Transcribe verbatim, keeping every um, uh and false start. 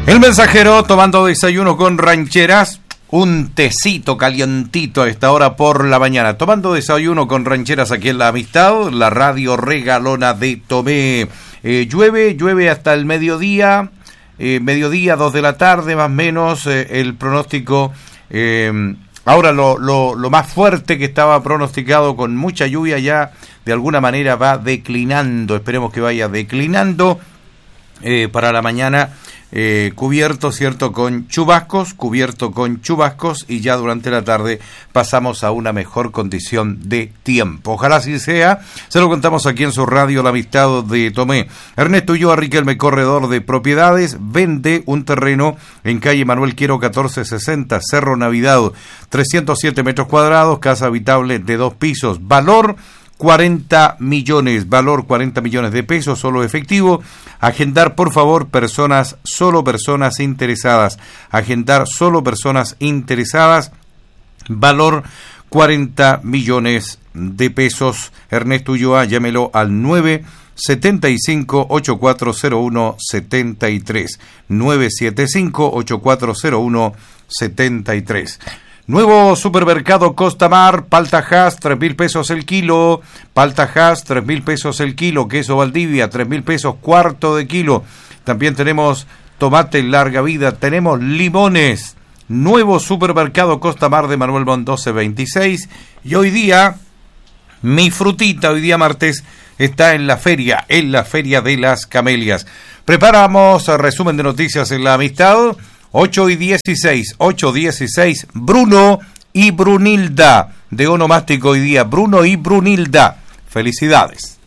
El Mensajero tomando desayuno con rancheras, un tecito calientito a esta hora por la mañana. Tomando desayuno con rancheras aquí en La Amistad, la radio regalona de Tomé. Eh, llueve, llueve hasta el mediodía, eh, mediodía, dos de la tarde más o menos, eh, el pronóstico. Eh, ahora lo, lo, lo más fuerte que estaba pronosticado con mucha lluvia ya de alguna manera va declinando, esperemos que vaya declinando eh, para la mañana. Eh, cubierto, cierto, con chubascos, cubierto con chubascos y ya durante la tarde pasamos a una mejor condición de tiempo. Ojalá así sea, se lo contamos aquí en su radio La Amistad de Tomé. Ernesto Ulloa Riquelme, corredor de propiedades, vende un terreno en calle Manuel Quiero catorce sesenta, Cerro Navidad, trescientos siete metros cuadrados, casa habitable de dos pisos, valor cuarenta millones, valor cuarenta millones de pesos, solo efectivo. Agendar, por favor, personas, solo personas interesadas. Agendar solo personas interesadas. Valor cuarenta millones de pesos. Ernesto Ulloa, llámelo al nueve siete cinco, ocho cuatro cero uno, siete tres. nueve siete cinco, ocho cuatro cero uno, siete tres. Nuevo supermercado Costamar, palta Hass, tres mil pesos el kilo, palta Hass, tres mil pesos el kilo, queso Valdivia, tres mil pesos cuarto de kilo. También tenemos tomate larga vida, tenemos limones. Nuevo supermercado Costamar de Manuel Mondoce veintiséis. Y hoy día, mi frutita, hoy día martes, está en la feria, en la Feria de las Camelias. Preparamos resumen de noticias en La Amistad. ocho y dieciséis, ocho dieciséis, Bruno y Brunilda, de onomástico hoy día, Bruno y Brunilda. Felicidades.